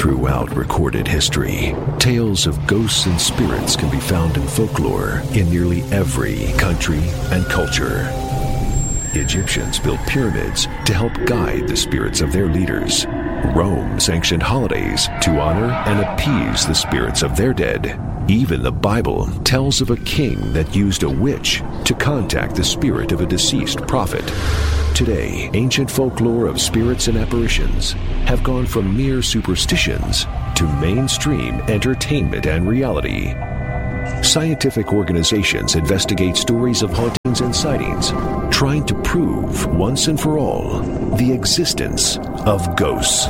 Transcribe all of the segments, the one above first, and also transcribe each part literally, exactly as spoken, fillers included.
Throughout recorded history, tales of ghosts and spirits can be found in folklore in nearly every country and culture. Egyptians built pyramids to help guide the spirits of their leaders. Rome sanctioned holidays to honor and appease the spirits of their dead. Even the Bible tells of a king that used a witch to contact the spirit of a deceased prophet. Today, ancient folklore of spirits and apparitions have gone from mere superstitions to mainstream entertainment and reality. Scientific organizations investigate stories of hauntings and sightings, trying to prove once and for all the existence of ghosts.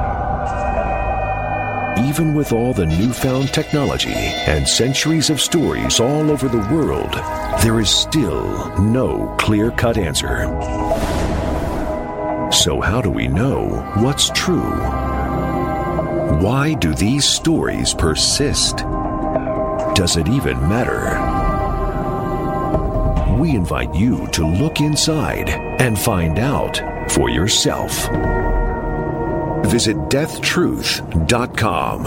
Even with all the newfound technology and centuries of stories all over the world, there is still no clear-cut answer. So how do we know what's true? Why do these stories persist? Does it even matter? We invite you to look inside and find out for yourself. Visit death truth dot com.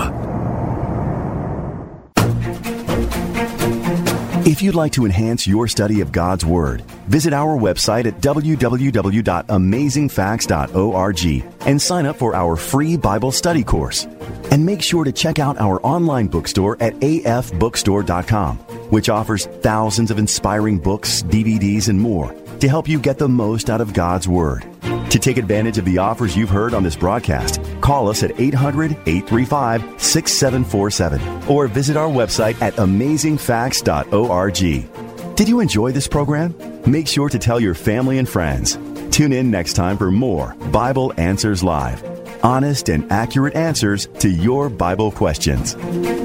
If you'd like to enhance your study of God's Word, visit our website at w w w dot amazing facts dot org and sign up for our free Bible study course. And make sure to check out our online bookstore at a f bookstore dot com, which offers thousands of inspiring books, D V Ds, and more to help you get the most out of God's Word. To take advantage of the offers you've heard on this broadcast, call us at eight hundred, eight three five, six seven four seven or visit our website at amazing facts dot org. Did you enjoy this program? Make sure to tell your family and friends. Tune in next time for more Bible Answers Live. Honest and accurate answers to your Bible questions.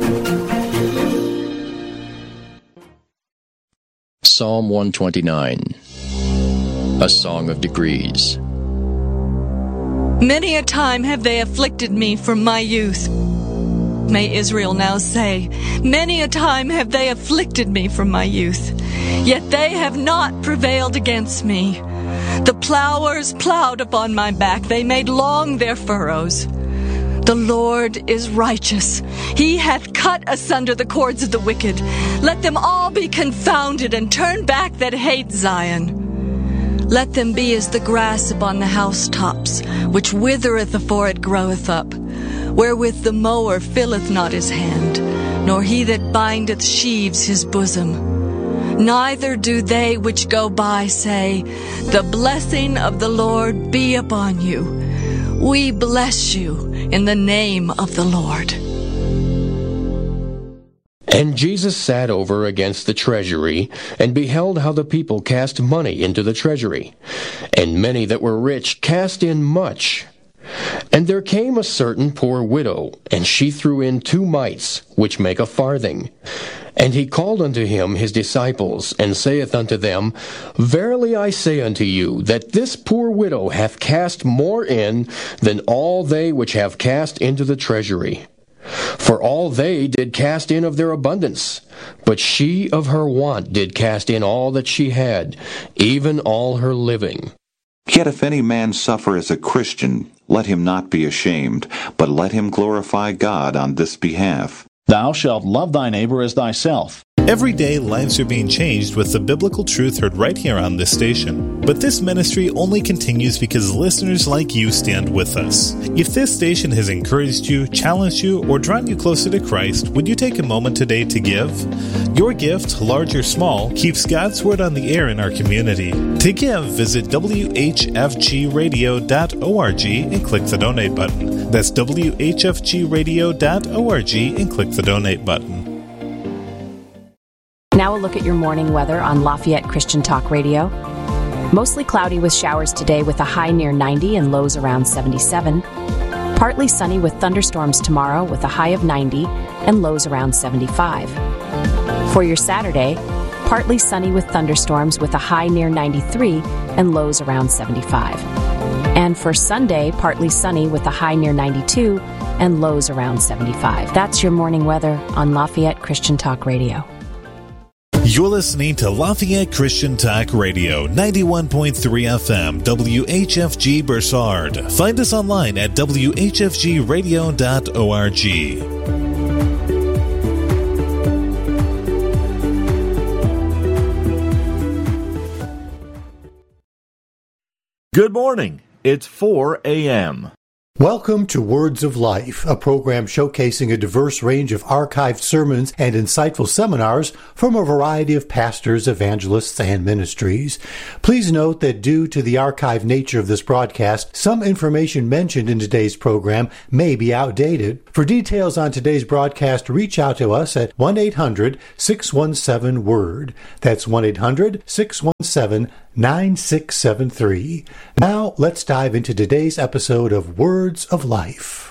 Psalm one twenty-nine, a song of degrees. Many a time have they afflicted me from my youth. May Israel now say, many a time have they afflicted me from my youth, yet they have not prevailed against me. The plowers plowed upon my back, they made long their furrows. The Lord is righteous. He hath cut asunder the cords of the wicked. Let them all be confounded and turn back that hate Zion. Let them be as the grass upon the housetops, which withereth afore it groweth up, wherewith the mower filleth not his hand, nor he that bindeth sheaves his bosom. Neither do they which go by say, the blessing of the Lord be upon you. We bless you in the name of the Lord. And Jesus sat over against the treasury, and beheld how the people cast money into the treasury. And many that were rich cast in much. And there came a certain poor widow, and she threw in two mites, which make a farthing. And he called unto him his disciples, and saith unto them, Verily I say unto you, that this poor widow hath cast more in than all they which have cast into the treasury. For all they did cast in of their abundance, but she of her want did cast in all that she had, even all her living. Yet if any man suffer as a Christian, let him not be ashamed, but let him glorify God on this behalf. Thou shalt love thy neighbor as thyself. Every day, lives are being changed with the biblical truth heard right here on this station. But this ministry only continues because listeners like you stand with us. If this station has encouraged you, challenged you, or drawn you closer to Christ, would you take a moment today to give? Your gift, large or small, keeps God's Word on the air in our community. To give, visit w h f g radio dot org and click the donate button. That's w h f g radio dot org and click the donate button. Now a look at your morning weather on Lafayette Christian Talk Radio. Mostly cloudy with showers today with a high near ninety and lows around seventy-seven. Partly sunny with thunderstorms tomorrow with a high of ninety and lows around seventy-five. For your Saturday, partly sunny with thunderstorms with a high near ninety-three and lows around seventy-five. And for Sunday, partly sunny with a high near ninety-two and lows around seventy-five. That's your morning weather on Lafayette Christian Talk Radio. You're listening to Lafayette Christian Talk Radio, ninety-one point three F M, W H F G Bursard. Find us online at w h f g radio dot org. Good morning. It's four a.m. Welcome to Words of Life, a program showcasing a diverse range of archived sermons and insightful seminars from a variety of pastors, evangelists, and ministries. Please note that due to the archived nature of this broadcast, some information mentioned in today's program may be outdated. For details on today's broadcast, reach out to us at one eight hundred six one seven word. That's one eight hundred six one seven nine six seven three. Now, let's dive into today's episode of Words of Life.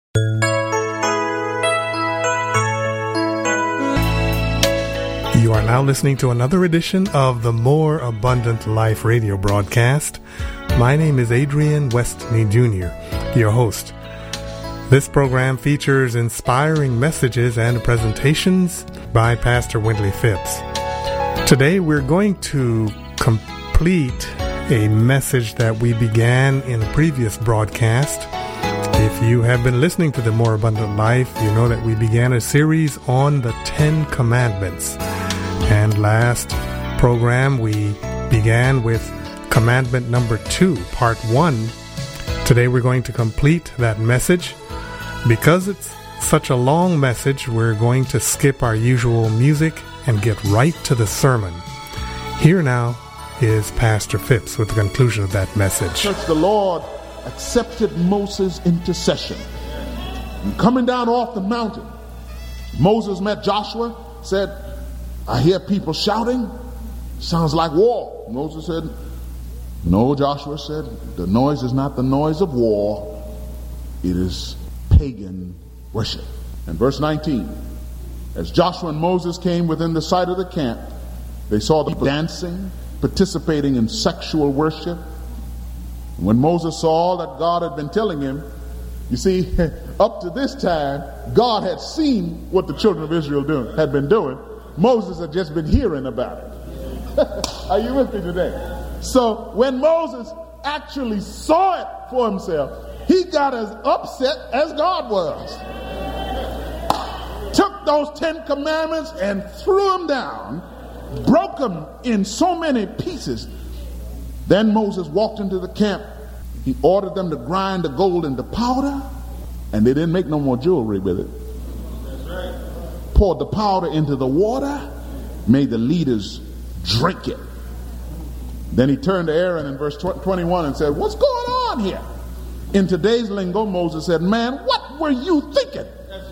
You are now listening to another edition of the More Abundant Life radio broadcast. My name is Adrian Westney Junior, your host. This program features inspiring messages and presentations by Pastor Wendley Phipps. Today we're going to complete a message that we began in a previous broadcast. If you have been listening to the More Abundant Life, you know that we began a series on the Ten Commandments. And last program we began with commandment number two, part one. Today we're going to complete that message. Because it's such a long message, we're going to skip our usual music and get right to the sermon. Here now is Pastor Phipps with the conclusion of that message. Church, the Lord accepted Moses' intercession. And coming down off the mountain, Moses met Joshua, said, I hear people shouting. Sounds like war. Moses said, no, Joshua said, the noise is not the noise of war. It is pagan worship. And verse nineteen, as Joshua and Moses came within the sight of the camp, they saw the people dancing, participating in sexual worship. And when Moses saw that God had been telling him, you see, up to this time, God had seen what the children of Israel doing, had been doing. Moses had just been hearing about it. Are you with me today? So when Moses actually saw it for himself, he got as upset as God was. Took those Ten Commandments and threw them down, broke them in so many pieces. Then Moses walked into the camp. He ordered them to grind the gold into powder, and they didn't make no more jewelry with it. Poured the powder into the water, made the leaders drink it. Then he turned to Aaron in verse twenty-one and said, what's going on here? In today's lingo, Moses said, man, what were you thinking?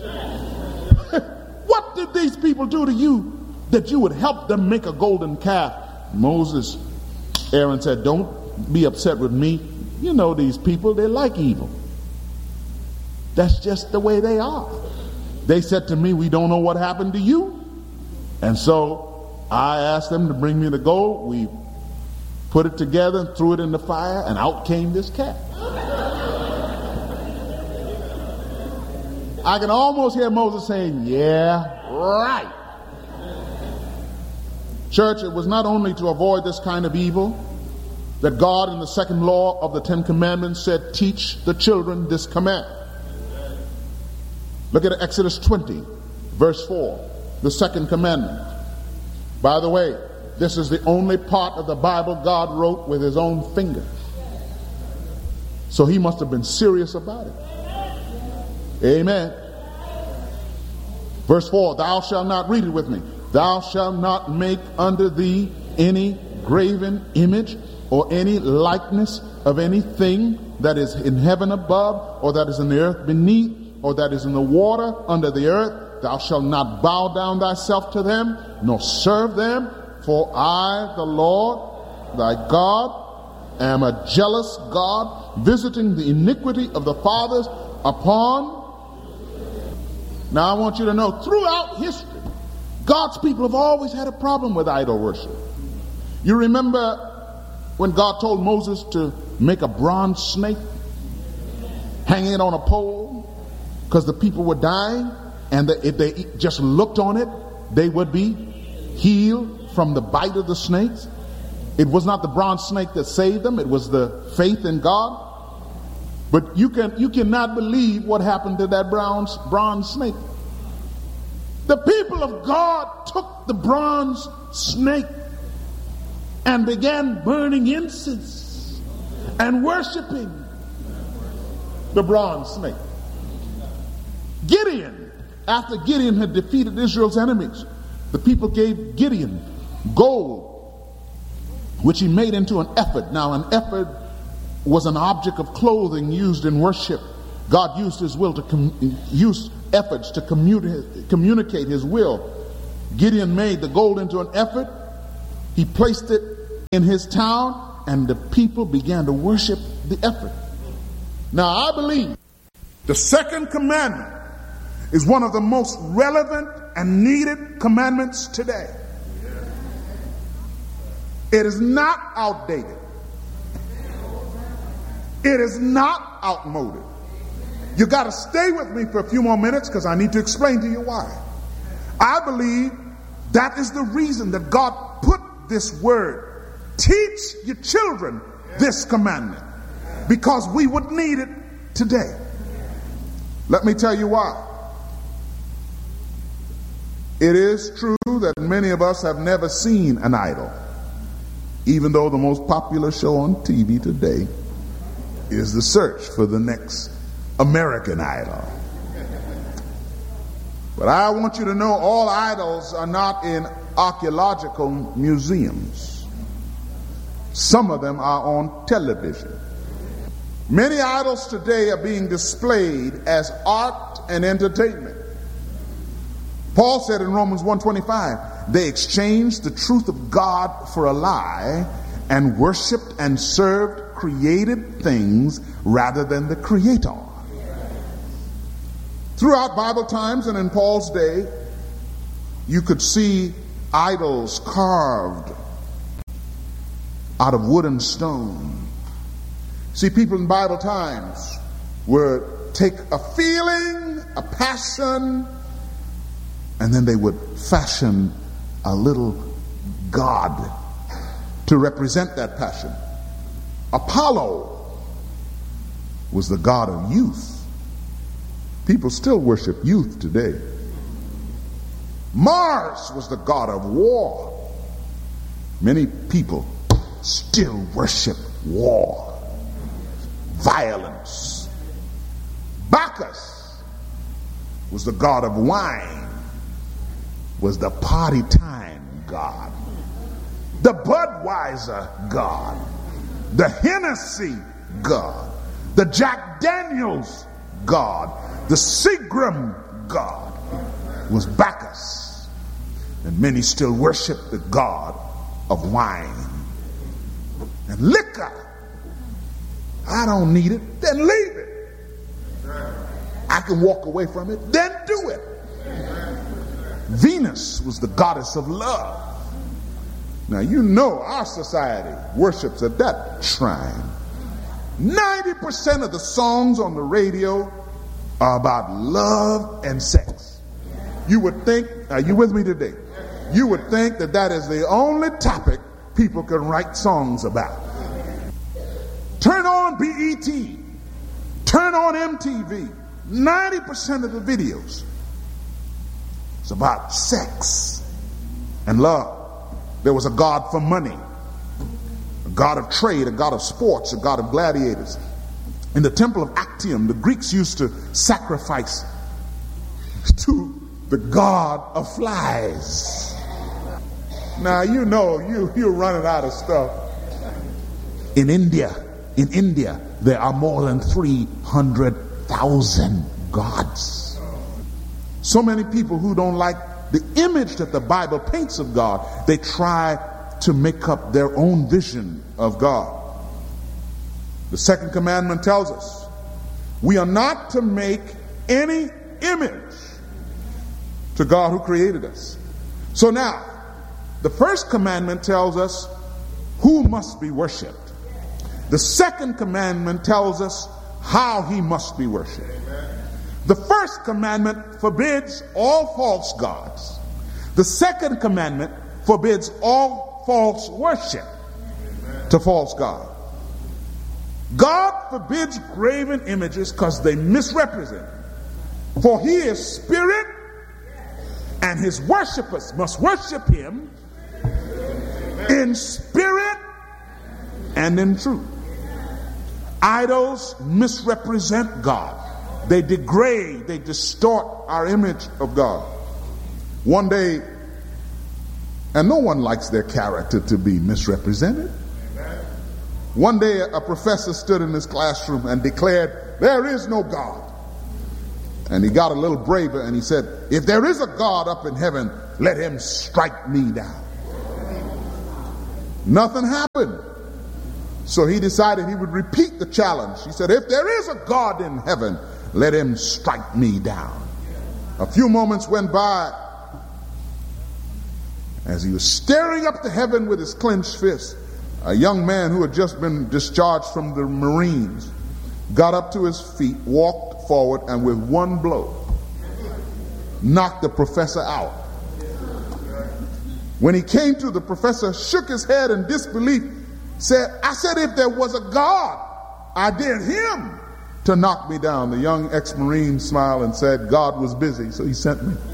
What did these people do to you that you would help them make a golden calf? Moses, Aaron said, don't be upset with me. You know these people, they like evil. That's just the way they are. They said to me, we don't know what happened to you. And so I asked them to bring me the gold. We put it together and threw it in the fire, and out came this calf. I can almost hear Moses saying, yeah, right. Church, it was not only to avoid this kind of evil that God in the second law of the Ten Commandments said, teach the children this command. Look at Exodus twenty, verse four, the second commandment. By the way, this is the only part of the Bible God wrote with his own finger. So he must have been serious about it. Amen. Verse four, thou shalt not, read it with me. Thou shalt not make unto thee any graven image or any likeness of anything that is in heaven above, or that is in the earth beneath, or that is in the water under the earth. Thou shalt not bow down thyself to them, nor serve them. For I, the Lord, thy God, am a jealous God, visiting the iniquity of the fathers upon. Now I want you to know, throughout history, God's people have always had a problem with idol worship. You remember when God told Moses to make a bronze snake, hanging it on a pole, because the people were dying, and that if they just looked on it, they would be healed from the bite of the snakes. It was not the bronze snake that saved them. It was the faith in God. But you can you cannot believe what happened to that bronze bronze snake. The people of God took the bronze snake and began burning incense and worshiping the bronze snake. Gideon, after Gideon had defeated Israel's enemies, the people gave Gideon gold, which he made into an ephod. Now, an ephod was an object of clothing used in worship. God used his will to com- use ephods to communi- communicate his will. Gideon made the gold into an ephod. He placed it in his town, and the people began to worship the ephod. Now, I believe the second commandment is one of the most relevant and needed commandments today. It is not outdated. It is not outmoded. You got to stay with me for a few more minutes because I need to explain to you why. I believe that is the reason that God put this word, teach your children this commandment, because we would need it today. Let me tell you why. It is true that many of us have never seen an idol, even though the most popular show on T V today is the search for the next American Idol. But I want you to know all idols are not in archaeological museums. Some of them are on television. Many idols today are being displayed as art and entertainment. Paul said in Romans one twenty-five, they exchanged the truth of God for a lie and worshiped and served created things rather than the Creator. Throughout Bible times and in Paul's day, you could see idols carved out of wood and stone. See, people in Bible times would take a feeling, a passion, and then they would fashion a little god to represent that passion. Apollo was the god of youth. People still worship youth today. Mars was the god of war. Many people still worship war, violence. Bacchus was the god of wine, was the party time god, the Budweiser god, the Hennessy god, the Jack Daniels god, the Seagram god was Bacchus. And many still worship the god of wine and liquor. I don't need it, then leave it. I can walk away from it, then do it. Venus was the goddess of love. Now, you know our society worships at that shrine. ninety percent of the songs on the radio are about love and sex. You would think, are you with me today? You would think that that is the only topic people can write songs about. Turn on B E T. Turn on M T V. ninety percent of the videos is about sex and love. There was a god for money, a god of trade, a god of sports, a god of gladiators. In the temple of Actium, the Greeks used to sacrifice to the god of flies. Now, you know, you, you're running out of stuff. In India, in India, there are more than three hundred thousand gods. So many people who don't like the image that the Bible paints of God, they try to make up their own vision of God. The second commandment tells us we are not to make any image to God who created us. So now, the first commandment tells us who must be worshiped. The second commandment tells us how he must be worshiped. The first commandment forbids all false gods. The second commandment forbids all false worship to false God. God forbids graven images because they misrepresent. For he is spirit, and his worshipers must worship him in spirit and in truth. Idols misrepresent God. They degrade, they distort our image of God. One day, and no one likes their character to be misrepresented. One day a professor stood in his classroom and declared, there is no God. And he got a little braver and he said, if there is a God up in heaven, let him strike me down. Nothing happened. So he decided he would repeat the challenge. He said, if there is a God in heaven, let him strike me down. A few moments went by as he was staring up to heaven with his clenched fist. A young man who had just been discharged from the Marines got up to his feet, walked forward, and with one blow knocked the professor out. When he came to, the professor shook his head in disbelief, said, I said if there was a God, I dare him to knock me down. The young ex-Marine smiled and said, God was busy, so he sent me.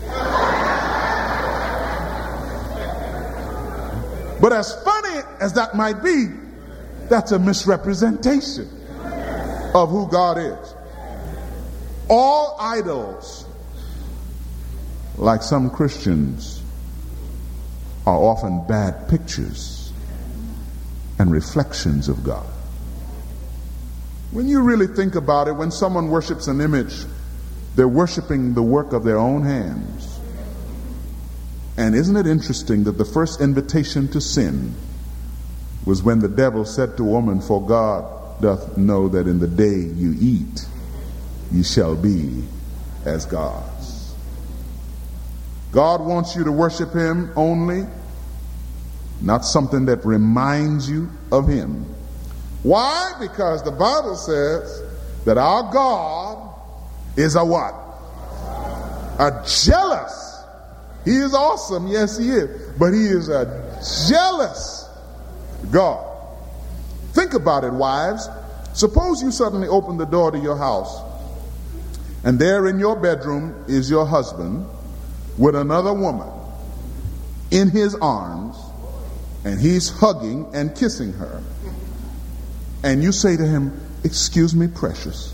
But as funny as that might be, that's a misrepresentation of who God is. All idols, like some Christians, are often bad pictures and reflections of God. When you really think about it, when someone worships an image, they're worshiping the work of their own hands. And isn't it interesting that the first invitation to sin was when the devil said to woman, for God doth know that in the day you eat, you shall be as gods. God wants you to worship him only, not something that reminds you of him. Why? Because the Bible says that our God is a what? A jealous. He is awesome, yes he is, but he is a jealous God. Think about it, wives. Suppose you suddenly open the door to your house, and there in your bedroom is your husband with another woman in his arms, and he's hugging and kissing her. And you say to him, excuse me, precious.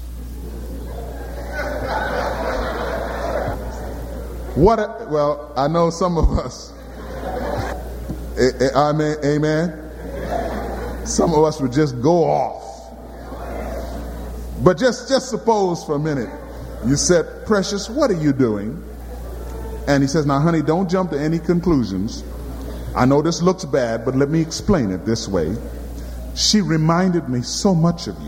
What a, well, I know some of us, amen, amen. Some of us would just go off. But just, just suppose for a minute, you said, precious, what are you doing? And he says, now honey, don't jump to any conclusions. I know this looks bad, but let me explain it this way. She reminded me so much of you.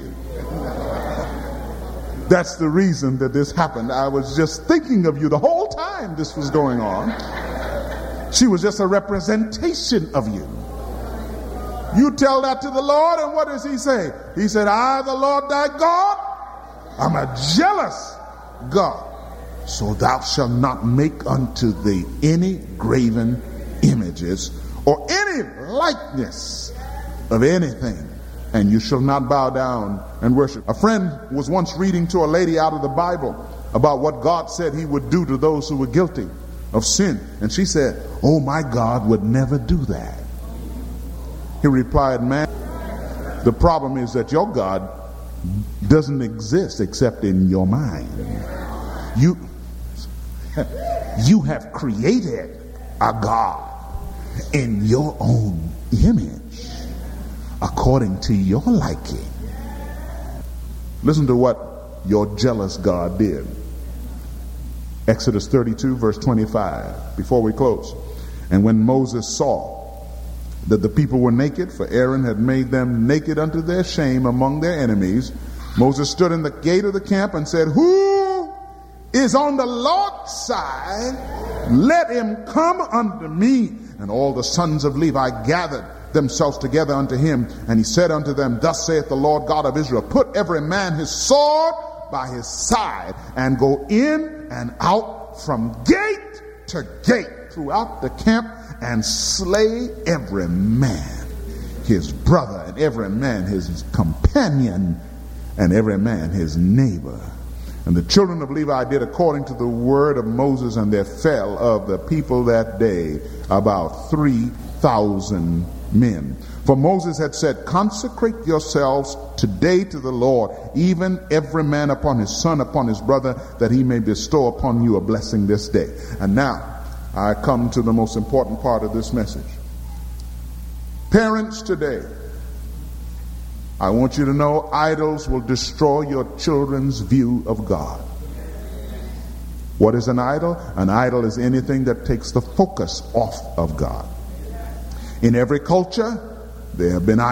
That's the reason that this happened. I was just thinking of you the whole time this was going on. She was just a representation of you. You tell that to the Lord, and what does he say? He said, I, the Lord thy God, I'm a jealous God. So thou shalt not make unto thee any graven images or any likeness of anything, and you shall not bow down and worship. A friend was once reading to a lady out of the Bible about what God said he would do to those who were guilty of sin, and she said, oh, my God would never do that. He replied, man, the problem is that your God doesn't exist except in your mind. You you have created a God in your own image, according to your liking. Listen to what your jealous God did. Exodus thirty-two, verse twenty-five, before we close. And when Moses saw that the people were naked, for Aaron had made them naked unto their shame among their enemies, Moses stood in the gate of the camp and said, who is on the Lord's side? Let him come unto me. And all the sons of Levi gathered themselves together unto him, and he said unto them, thus saith the Lord God of Israel, put every man his sword by his side, and go in and out from gate to gate throughout the camp, and slay every man his brother, and every man his companion, and every man his neighbor. And the children of Levi did according to the word of Moses, and there fell of the people that day about three thousand men. For Moses had said, consecrate yourselves today to the Lord, even every man upon his son, upon his brother, that he may bestow upon you a blessing this day. And now I come to the most important part of this message. Parents today, I want you to know idols will destroy your children's view of God. What is an idol? An idol is anything that takes the focus off of God. In every culture, there have been